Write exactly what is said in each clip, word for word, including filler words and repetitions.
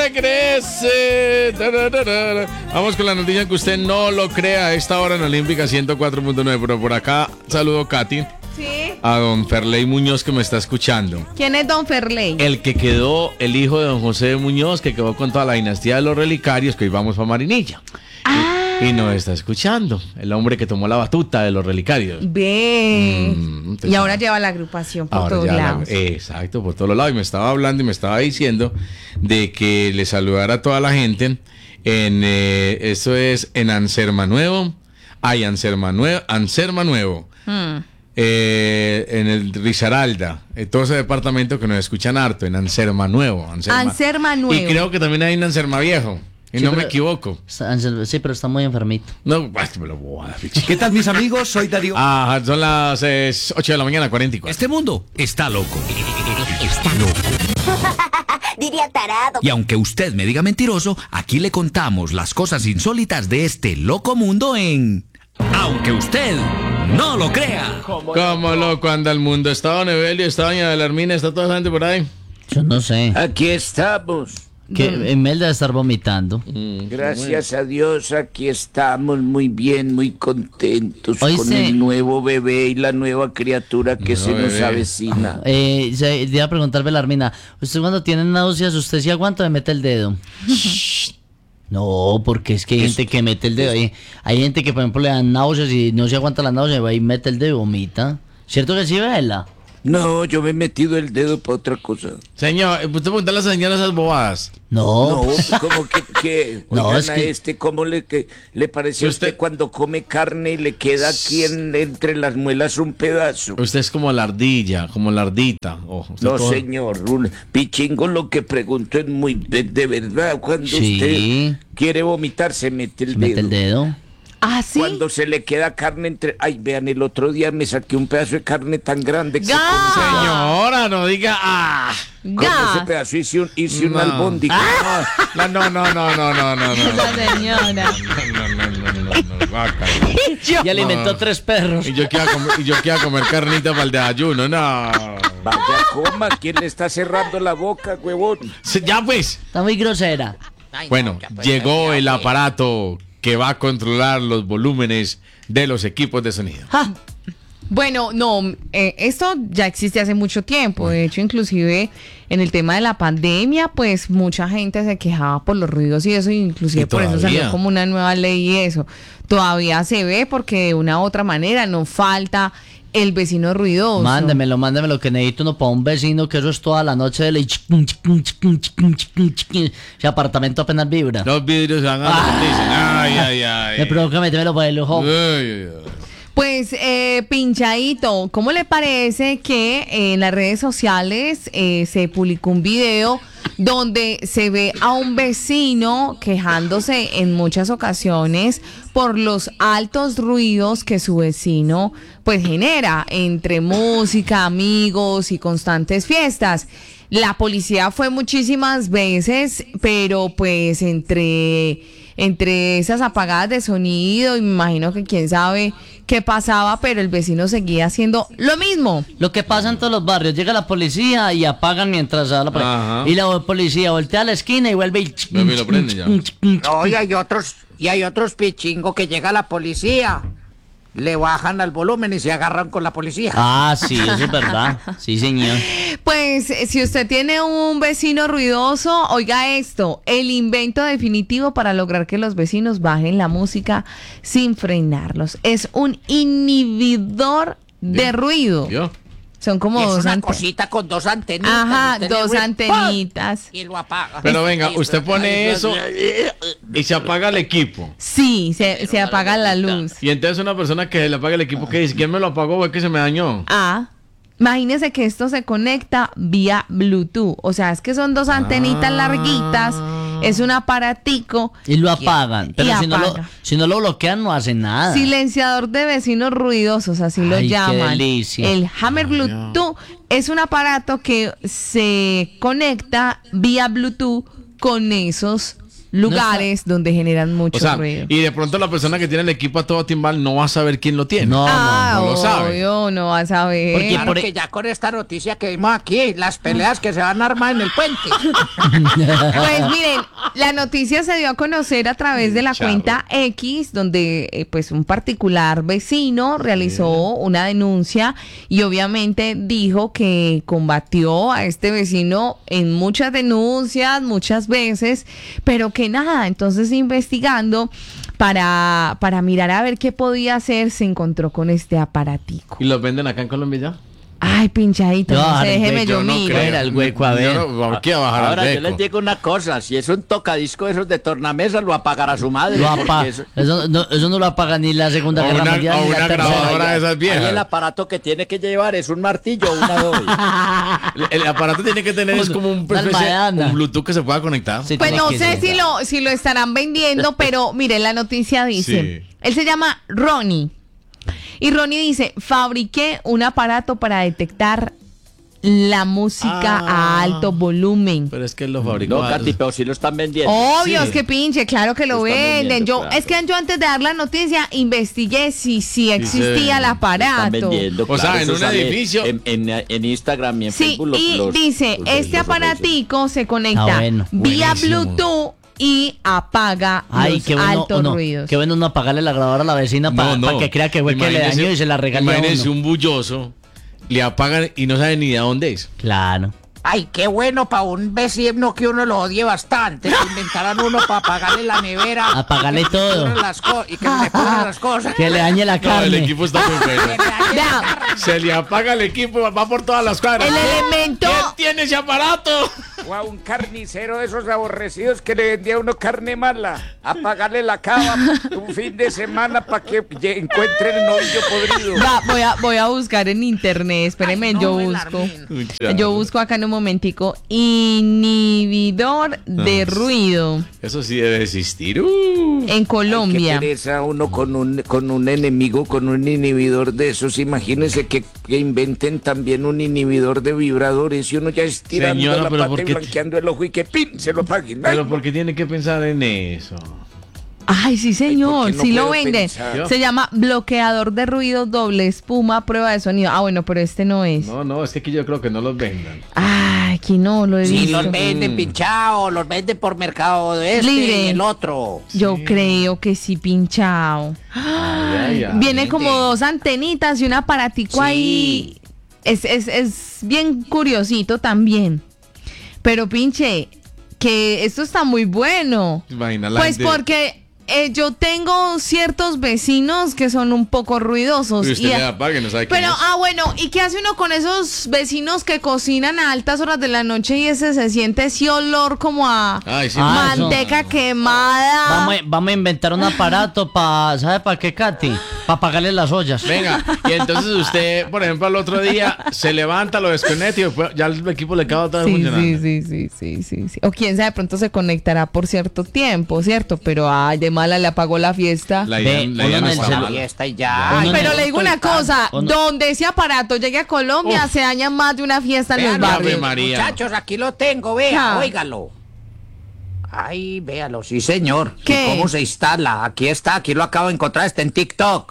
regrese. Vamos con la noticia que usted no lo crea a esta hora en Olímpica ciento cuatro punto nueve. Pero por acá saludo, Katy. Sí. A don Ferley Muñoz, que me está escuchando. ¿Quién es don Ferley? El que quedó, el hijo de don José Muñoz, que quedó con toda la dinastía de los relicarios, que hoy vamos para Marinilla. Ah. Y, y nos está escuchando. El hombre que tomó la batuta de los relicarios. Ve. Mm, y ahora lleva la agrupación por ahora todos ya la- lados. exacto, por todos lados. Y me estaba hablando y me estaba diciendo de que le saludara a toda la gente en, eh, eso es en Anserma Nuevo. Hay Anserma Nuevo, Anserma Nuevo. Hmm. Eh, en el Risaralda, eh, todo ese departamento que nos escuchan harto, en Anserma Nuevo. Anserma, Anserma Nuevo. Y creo que también hay un Anserma Viejo, y Sí, no me pero- equivoco. Sí, pero está muy enfermito. No, basta, me lo bobada, pichi. ¿Qué tal, mis amigos? Soy Darío. Ajá, son las eh, ocho de la mañana, cuarenta y cuatro. Este mundo está loco. Está loco. Diría tarado. Y aunque usted me diga mentiroso, aquí le contamos las cosas insólitas de este loco mundo en... Aunque usted no lo crea. Cómo loco anda el mundo. Está don Evelio, está doña Belarmina, está toda la gente por ahí. Yo no sé. Aquí estamos. Que Mel debe estar vomitando. Gracias a Dios, aquí estamos muy bien, muy contentos Hoy con se- el nuevo bebé y la nueva criatura que Nuevo se nos bebé. avecina. Eh, se- te iba a preguntar, Belarmina, ¿usted cuando tiene náuseas, usted sí aguanta o mete el dedo? No, porque es que hay gente que mete el dedo. Hay, hay gente que, por ejemplo, le dan náuseas y no se aguanta la náusea, va y mete el dedo y vomita. ¿Cierto que sí, Bela? No, yo me he metido el dedo para otra cosa. Señor, usted pregunta a la señora esas bobadas. No. No, como que, que No, oigan es a que- este, ¿cómo le, que, le parece a Usted- usted cuando come carne y le queda aquí en- entre las muelas un pedazo? Usted es como la ardilla, como la ardita. Oh, usted No, todo- señor, un Pichingo, lo que pregunto es muy de, de verdad. Cuando Sí. usted quiere vomitar, se mete el Se mete dedo. el dedo. ¿Ah, sí? Cuando se le queda carne entre... Ay, vean, el otro día me saqué un pedazo de carne tan grande que... ¡Ga! con ese- Señora, no diga ah. Con ese Gas. pedazo hice un, hice un No. albóndiga. No, no, no, no, no, no, no, no. La señora. No, no, no, no, no, guácala. Y alimentó No. tres perros. Y yo quiero comer, y yo quiero comer carnita para el desayuno, no. Vaya, coma, ¿quién le está cerrando la boca, huevón? Se- Ya pues. Está muy grosera. Bueno, llegó el aparato que va a controlar los volúmenes de los equipos de sonido. ¡Ja! Bueno, no, eh, esto ya existe hace mucho tiempo. De hecho, inclusive en el tema de la pandemia, pues mucha gente se quejaba por los ruidos y eso, inclusive Y por eso todavía. salió como una nueva ley y eso. Todavía se ve porque de una u otra manera no falta el vecino ruidoso. Mándemelo, mándemelo, que necesito uno para un vecino, que eso es toda la noche de la... Ese apartamento apenas vibra. Los vidrios se van a dicen, ay, ay, ay. Me provoca metérmelo por el ojo. Ay, ay, ay. Pues, eh, Pinchadito, ¿cómo le parece que en las redes sociales eh, se publicó un video donde se ve a un vecino quejándose en muchas ocasiones por los altos ruidos que su vecino pues genera entre música, amigos y constantes fiestas? La policía fue muchísimas veces, pero pues entre, entre esas apagadas de sonido, y me imagino que quién sabe qué pasaba, pero el vecino seguía haciendo lo mismo. Lo que pasa en todos los barrios, llega la policía y apagan mientras va la policía. Ajá. Y la policía voltea a la esquina y vuelve y... Vuelve y lo prende ya. No, y hay otros, y hay otros pichingos que llega la policía, le bajan al volumen y se agarran con la policía. Ah, sí, eso es verdad. Sí, señor. Pues eh, si usted tiene un vecino ruidoso, oiga esto, el invento definitivo para lograr que los vecinos bajen la música sin frenarlos. Es un inhibidor de Bien. ruido. ¿Yo? Son como es dos una antenas. cosita con dos antenitas. Ajá, Usted dos le- antenitas. Y lo apaga. Pero venga, usted pone eso y se apaga el equipo. Sí, se, se apaga la luz. Y entonces una persona que le apaga el equipo, que dice, ¿quién me lo apagó? Es que se me dañó. Ah, imagínese que esto se conecta vía Bluetooth. O sea, es que son dos antenitas larguitas. Es un aparatico. Y lo apagan. Pero y si, No lo, apaga. si no lo bloquean, no hacen nada. Silenciador de vecinos ruidosos, así lo Ay, qué llaman. delicia. El Hammer Bluetooth es un aparato que se conecta vía Bluetooth con esos lugares donde generan mucho O sea, ruido. y de pronto la persona que tiene el equipo a todo timbal no va a saber quién lo tiene. No, ah, no lo sabe. obvio, no vas a ver. Porque Claro por- que ya con esta noticia que vimos aquí, las peleas que se van a armar en el puente. Pues miren, la noticia se dio a conocer a través de la Charro. cuenta X, donde eh, pues un particular vecino realizó una denuncia y obviamente dijo que combatió a este vecino en muchas denuncias, muchas veces, pero que nada, entonces investigando para, para mirar a ver qué podía hacer, se encontró con este aparatico. ¿Y los venden acá en Colombia ya? Ay, pinchadito, No, no sé, Arbe, déjeme yo, no miro. creo. Era el hueco, a ver. Yo no, ¿por qué va a bajar Ahora al yo les hueco? digo una cosa, si es un tocadisco de esos de tornamesa, lo apagará su madre. Lo porque apa- eso- eso, no, eso no lo apaga ni la Segunda O Guerra una- Mundial o ni la una Tercera. grabadora de esas ahí viejas. el aparato que tiene que llevar es un martillo o una doble. El, el aparato tiene que tener es como un, Una especie- almadana. un Bluetooth que se pueda conectar. Sí, Pues tiene no que sé ser. si lo, si lo estarán vendiendo, pero mire, la noticia dice, Sí. él se llama Ronnie. Y Ronnie dice, fabriqué un aparato para detectar la música Ah. a alto volumen. Pero es que él lo fabricó. No, Katy, pero si lo están vendiendo. Obvio, Sí. es que pinche, claro que lo Lo están venden. vendiendo, Yo, claro. es que yo antes de dar la noticia investigué si, si existía el vende. Lo están aparato. vendiendo, O sea, en eso un sale edificio- En, en- en Instagram y en Sí, Facebook. los- y los- dice, los- este los aparatico se conecta Ah, bueno. vía Buenísimo. Bluetooth y apaga Ay, los qué bueno, altos uno, ruidos. qué bueno no apagarle la grabadora a la vecina para No, no. que crea que fue que le Imagínese- dañó y se la regaló a Imagínese uno. un bulloso, le apagan y no sabe ni de dónde es. Claro. Ay, qué bueno para un vecino que uno lo odie bastante. Que inventaran uno para pagarle la nevera. Apagarle y que todo. le pudran las co- Y que le pudran las cosas. Que le dañe la No, el carne. equipo está muy bueno. Vea, Se le apaga el equipo, va por todas las cuadras. el elemento, ¿Quién tiene ese aparato? O a un carnicero de esos aborrecidos que le vendía a uno carne mala. A pagarle la cava un fin de semana para que lle- encuentren el novillo podrido. va, voy a voy a buscar en internet, espérenme, Ay, no, yo Belarmín. busco. Yo busco acá en un momentico inhibidor de Ah. ruido Eso sí debe existir. Uh. en Colombia. Qué pereza uno con un, con un enemigo, con un inhibidor de esos. Imagínense que, que inventen también un inhibidor de vibradores y uno ya estirando Señora, la pero pata ¿por y qué- blanqueando el ojo y que ¡pin! Se lo paguen. Ay, Pero ¿por qué tiene que pensar en eso? Ay, sí, señor, Ay, ¿por qué no sí lo puedo venden. pensar? Se llama bloqueador de ruido doble espuma, prueba de sonido. Ah, bueno, pero este no es. No, no, es que aquí yo creo que no los vendan. Ay, aquí no lo he Sí, visto. los venden pinchados, los venden por mercado de este Libre. y el otro. Yo creo que sí, pinchado. Ay, ay, Viene vende. como dos antenitas y un aparatico Sí. ahí. Es, es, es bien curiosito también. Pero pinche, que esto está muy bueno. Imagina la Pues gente- porque eh, yo tengo ciertos vecinos que son un poco ruidosos. Y usted y- le apaga y no sabe quién pero, es. ah, bueno, ¿y qué hace uno con esos vecinos que cocinan a altas horas de la noche y ese se siente ese olor como a Ay, sí, Ah, eso. manteca quemada? Vamos, a- vamos a inventar un aparato para, ¿sabe para qué, Katy? Para apagarle las ollas. Venga, y entonces usted, por ejemplo, al otro día se levanta, lo desconecta y después ya el equipo le acaba otra vez Sí, funcionando. sí, sí, sí, sí, sí, sí. O quién sabe, de pronto se conectará por cierto tiempo, ¿cierto? Pero, ay, de mala le apagó la fiesta. La idea, Ve, la uno idea en no el está celu- mala. Ahí está y ya. Uno Ay, en Pero el- le digo una cosa, o no- donde ese aparato llegue a Colombia, se daña más de una fiesta en los Véalo, Ave barrios. María. muchachos, aquí lo tengo, vea, Ah. óigalo. Ay, véalo, sí, señor. ¿Y ¿Qué? cómo se instala? Aquí está, aquí lo acabo de encontrar, está en TikTok.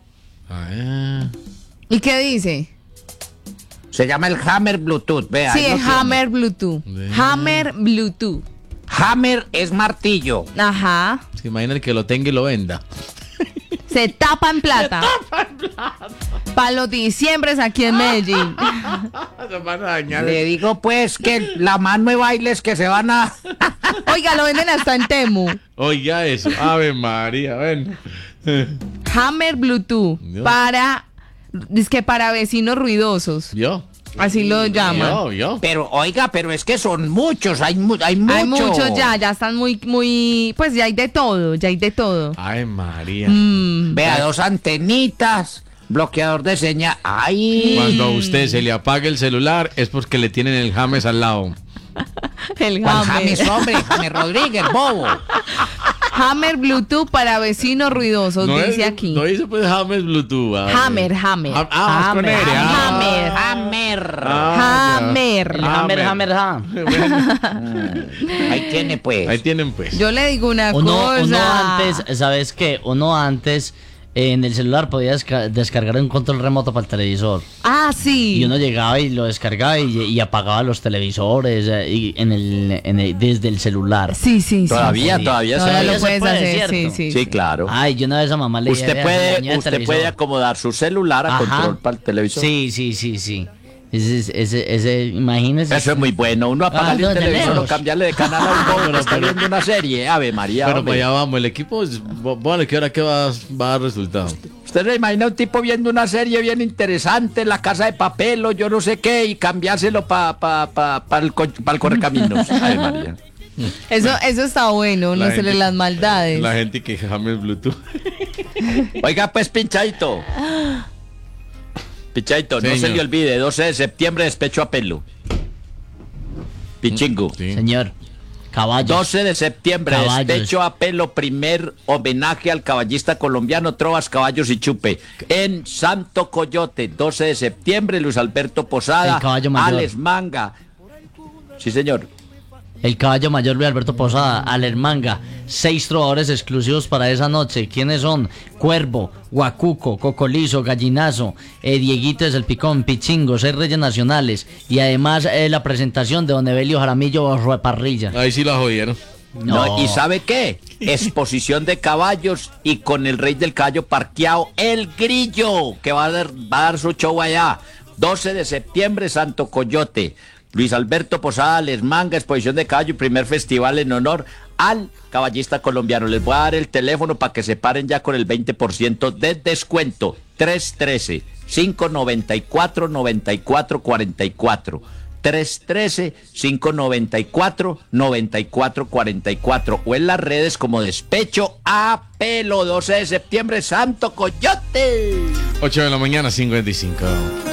Ah, ¿Y qué dice? Se llama el Hammer Bluetooth, vea. Sí, ahí lo es tiene. Hammer Bluetooth. Hammer Bluetooth. Hammer es martillo. Ajá. se imagina el que lo tenga y lo venda. Se tapa en plata. Para los diciembres aquí en Medellín. Se van a dañar. Le digo pues que la mano de bailes que se van a... Oiga, lo venden hasta en Temu. Oiga eso, Ave María, ven. Hammer Bluetooth. Dios. Para. Es que para vecinos ruidosos. ¿Vio? Así lo llaman. ¿Vio? ¿Vio? Pero oiga, pero es que son muchos, hay, mu- hay muchos. Hay muchos ya, ya están muy, muy. Pues ya hay de todo, ya hay de todo. Ay, María. Mm. Vea, dos antenitas, bloqueador de señal. Ay. Cuando a usted se le apague el celular es porque le tienen el James al lado. El ¿Cuál Hammer. James, hombre? James Rodríguez, bobo. Hammer Bluetooth para vecinos ruidosos, No dice es- aquí. No dice pues Hammer Bluetooth. ah, Hammer, Hammer. Ah, ah, con Hammer, R, ah. Hammer. Hammer. Ah, ya. Hammer. El hammer, hammer, ha. Ahí tiene pues. Ahí tienen pues. Yo le digo una Uno, cosa. uno antes, ¿sabes qué? Uno antes eh, en el celular podía desca- descargar un control remoto para el televisor. Ah, sí. Y uno llegaba y lo descargaba y, y apagaba los televisores eh, y en el, en el- desde el celular. Sí, sí, sí. Todavía, sí. todavía, Todavía se lo se puedes puede, hacer, ¿cierto? sí, sí. Sí, claro. Ay, yo una vez a mamá le dije, Usted "Vea, puede, dañé el usted televisor". puede acomodar su celular a Ajá. control para el televisor. Sí, sí, sí, sí. Ese, ese, ese, ese, imagínese. Eso es muy bueno. Uno apagarle Ah, el no, televisor tenemos. o cambiarle de canal a un bobo que está pero- viendo una serie. Ave María. Pero hombre. para allá vamos, el equipo, es- bueno, ¿qué hora que va, va a dar resultado? Usted se imagina un tipo viendo una serie bien interesante, La Casa de Papel o yo no sé qué, y cambiárselo para pa, pa, pa el, co- pa el correcaminos. Ave María. Eso, eso está bueno, La no se le gente- las maldades. La gente que Hammer Bluetooth. Oiga, pues, Pinchaito. Pinchaito, no se Señor. le olvide, doce de septiembre, despecho a pelo. Pichingo. Sí. Señor, caballos. doce de septiembre, Caballos. despecho a pelo, primer homenaje al caballista colombiano, trovas, caballos y chupe. En Santo Coyote, doce de septiembre, Luis Alberto Posada, El caballo mayor. Alex Manga. Sí, señor. El caballo mayor Luis Alberto Posada, Alermanga, seis trovadores exclusivos para esa noche. ¿Quiénes son? Cuervo, Guacuco, Cocolizo, Gallinazo, eh, Dieguito es el Picón, Pichingo, seis Reyes Nacionales. Y además eh, la presentación de Don Evelio Jaramillo Rueparrilla. Ahí sí la jodieron. No, No. ¿y sabe qué? Exposición de caballos y con el rey del caballo parqueado, el Grillo, que va a dar, va a dar su show allá. doce de septiembre, Santo Coyote. Luis Alberto Posada, Les Manga, exposición de caballo y primer festival en honor al caballista colombiano. Les voy a dar el teléfono para que se paren ya con el veinte por ciento de descuento. tres uno tres, cinco nueve cuatro, nueve cuatro cuatro cuatro. tres uno tres, cinco nueve cuatro, nueve cuatro cuatro cuatro o en las redes como Despecho a Pelo. doce de septiembre, Santo Coyote. ocho de la mañana, cincuenta y cinco.